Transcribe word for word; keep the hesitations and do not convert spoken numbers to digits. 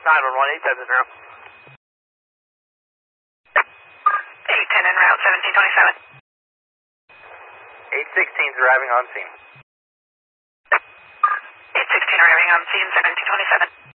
nine one one, eight ten en route. eight ten en route, seventeen twenty-seven. eight sixteen is arriving on scene. eight sixteen arriving on scene, seventeen twenty-seven.